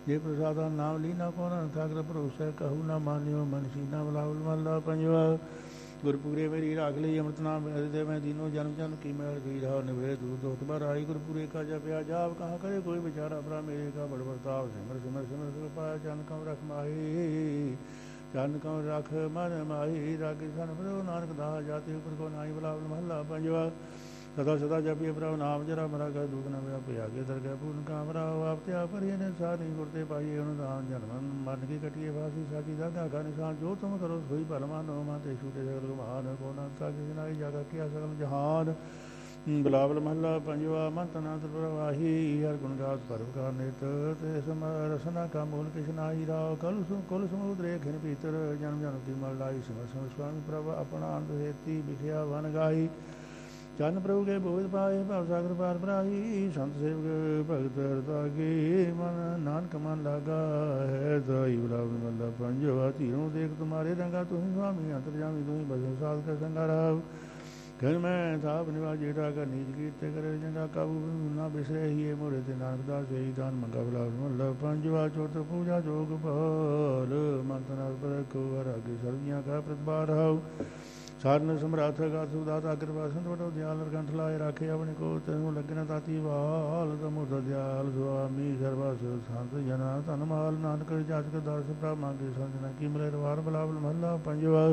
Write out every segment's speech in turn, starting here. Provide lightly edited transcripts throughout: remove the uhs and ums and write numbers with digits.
ਜੇ ਪ੍ਰਸਾਦਾ ਨਾਮ ਲੀਨਾ ਕੋ ਨਾਨਕ ਸਾਗਰ ਭਰੋਸਾ ਕਹੂ ਨਾ ਮਾਨਿਓ ਮਨਸੀ ਨਾ ਬਲਾਵਲ ਮਹਲਾ ਪੰਜਵਾ। ਗੁਰਪੂਰੇ ਮੇਰੀ ਰਾਖ ਲਈ ਅੰਮ੍ਰਿਤ ਨਾਮ ਦੇ ਮੈਂ ਦੀਨੋ ਜਨਮ ਜਨ ਕੀ ਮੈਲ ਗਈ ਰਹਾ ਨਿਵੇ ਦੂਰ ਦੋਤ ਬਾਰ ਆਈ। ਗੁਰਪੂਰੇ ਕਾ ਜਪਿਆ ਜਾਪ ਕਹਾ ਕਰੇ ਕੋਈ ਵਿਚਾਰਾ ਭਰਾ ਮੇਰੇ ਕਾ ਬੜ ਵਰਤਾਵ ਸਿਮਰ ਸਿਮਰ ਸਿਮਰ ਸਿਮਰ ਪਾਇਆ ਜਨ ਕਉ ਰਖ ਮਾਹੀ ਜਨ ਕਉ ਰਖ ਮਨ ਮਾਹੀ। ਰਾਗੀ ਸਨ ਪ੍ਰਭੂ ਨਾਨਕ ਦਾਸ ਜਾਤੀ ਉਪਰ ਕੋ ਨਾਹੀ ਬਲਾਵਲ ਮਹਲਾ ਪੰਜਵਾ। ਸਦਾ ਸਦਾ ਜਪੀਏ ਪ੍ਰਭ ਨਾਮ ਜਰਾ ਮਰਾ ਕਰ ਦੁਖ ਨਾ ਵਿਆ ਪਿਆਗੇ ਦਰਗਹਿ ਪੂਰਨ ਕਾਮਰਾ ਆਪ ਤੇ ਆਪ ਹਰੀਏ ਨੇ ਸਾਧੀ ਗੁਰਤੇ ਪਾਈਏ ਅਨੁਦਾਨ ਜਨਮ ਮਨ ਕੀ ਕਟੀਏ ਫਾਸੀ ਸਾਚੀ ਦਾਗਾ ਕਾ ਨਿਸ਼ਾਨ ਜੋ ਤੁਮ ਕਰੋ ਸੋਈ ਭਲ ਮਾਨੋ ਮਨ ਤੇ ਛੂਟੇ ਸਗਲ ਗੁਮਾਨ ਕੋ ਨਾ ਸਾਗੇ ਜਿਨਾਈ ਜਾਗਾ ਕੀਆ ਸਗਲ ਜਹਾਨ। ਬਲਾਵਲ ਮਹੱਲਾ ਪੰਜਵਾ। ਮਨ ਤਨ ਅੰਤਰ ਪ੍ਰਵਾਹੀ ਹਰ ਗੁਣ ਗਾਤ ਪਰਵ ਕਾ ਨਿਤ ਤੇ ਸਮ ਰਸਨਾ ਕਾ ਮੂਲ ਕਿਛ ਨਾਹੀ ਰਾਵ ਕੁਲ ਸਮੁਦਰੇ ਖਿਨ ਭੀਤਰ ਜਨਮ ਜਨਮ ਕੀ ਮਲ ਲਾਈ ਸਿਮਰ ਸਿਮਰ ਸੁਆਮੀ ਪ੍ਰਭ ਆਪਣਾ ਅੰਤ ਹੇਤੀ ਵਿਖਿਆ ਵਨ ਗਾਈ। ਚਰਨ ਪ੍ਰਭੂ ਕੇ ਬੋਧ ਪਾਏ ਭਵ ਸਾਗਰ ਪਾਰ ਭਰਾਈ ਸੰਤ ਸੇਵਕ ਭਗਤ ਰਤਾਗੇ ਮਨ ਨਾਨਕ ਮਨ ਲਾਗਾ ਹੈ ਦਾਈ। ਬਲਾਵਲ ਮਹੱਲਾ ਪੰਜਵਾ। ਧੀਰੋਂ ਦੇਖ ਤੁਮਾਰੇ ਰੰਗਾ ਤੁਸੀਂ ਸੁਆਮੀ ਅੰਤਰ ਜਾਮੀ ਤੁਸੀਂ ਬਸੇ ਸਾਧ ਕਰ ਸੰਗਾ ਰਾਵ। ਘਰ ਮੈਂ ਸਾਪ ਨਿਵਾਸ ਜੇਠਾ ਕਰ ਨੀਚ ਕੀਤੇ ਕਰੇ ਜੰਗਾ ਕਾਬੂ ਨਾ ਬਿਸਰੇ ਹੀਏ ਮੋਰੇ ਤੇ ਨਾਨਕ ਦਾਸ ਸਹੀ ਦਾਨ ਮੰਗਾ। ਬਲਾਵਲ ਮਹੱਲਾ ਪੰਜਵਾ। ਚੋਟ ਪੂਜਾ ਜੋਗ ਭਾਲ ਮੰਤ ਨਾਲ ਪਰ ਕੋ ਹਰ ਅਗੇ ਸਰਬੀਆਂ ਕਾ ਪ੍ਰਤਿਭਾ ਰਹਾਉ। ਸਾਰਨ ਸਮਰਾਥ ਗਾ ਸੁਦਾਤਾ ਕਿਰਪਾ ਸੰਤ ਵਟੋ ਦਿਆਲ ਕੰਠ ਲਾਏ ਰਾਖੇ ਆਪਣੇ ਕੋ ਤੈਨੂੰ ਲੱਗਣਾ ਤਾਤੀ ਵਾਲ ਤਮੁਰਤ ਦਿਆਲ ਸੁਆਮੀ ਸਰਬਸ ਸੰਤ ਜਨਾ ਧਨ ਮਾਲ ਨਾਨਕ ਜਾਚਕ ਦਾਸ ਪ੍ਰਭ ਮੰਗੇ ਸੰਜਨਾ ਕੀ ਮਿਲੇ ਰਵਾਰ। ਬਲਾਵਲ ਮਹੱਲਾ ਪੰਜਵਾ।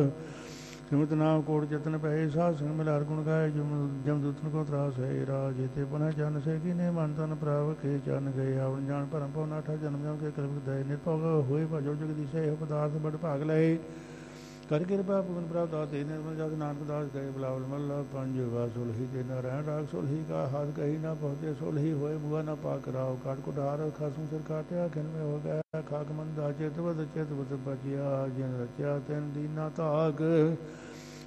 ਸਿਮਰਤ ਨਾਮ ਕੋਟ ਜਤਨ ਪਏ ਸਾਧ ਸੰਗ ਮਿਲ ਹਰ ਗੁਣ ਗਾਏ ਜਮ ਦੂਤਨ ਕੋ ਤਰਾਸ ਹੈ ਰਾਜ ਜੇਤੇ ਪੁਨः ਚਰਨ ਸੇ ਕੀਨੇ ਮਨ ਤਨ ਪ੍ਰਭ ਕੇ ਚਰਨ ਗਏ ਆਵਣ ਜਾਣ ਭਰਮ ਪਉ ਨਾਠਾ ਜਨਮ ਜਮ ਕੇ ਕਲਪ ਦਏ ਨਿਰਭਉ ਹੋਏ ਭਜੋ ਜਗਦੀਸ਼ੇ ਇਹ ਪਦਾਰਥ ਬੜ ਭਾਗ ਲਏ ਕਰ ਕਿਰਪਾ ਪੂਰਨ ਪ੍ਰਭ ਦਾਤੇ ਨਿਰਮਲ ਜਸ ਨਾਨਕ ਦਾਸ ਗਏ। ਬਲਾਵਲ ਮਹੱਲਾ ਪੰਜਵਾ। ਸੁਲਹੀ ਤੇ ਨਾਰਾਇਣ ਰਾਗ ਸੁਲਹੀ ਕਾ ਹਾਥ ਕਹੀ ਨਾ ਪਹੁੰਚੇ ਸੁਲਹੀ ਹੋਏ ਬੁਆ ਨਾ ਪਾਕ ਰਾਵ ਕਾਟ ਕੁਟਾਰ ਖਾਸੂ ਸਿਰ ਕਾਟਿਆ ਖਿਨ ਮੇ ਹੋ ਗਿਆ ਖਾਕ ਮੰਦਾ ਚਿਤ ਬਦ ਬਚਿਆ ਜਿਨ ਰਚਿਆ ਤਿਨ ਦੀਨਾ ਤਾਕ।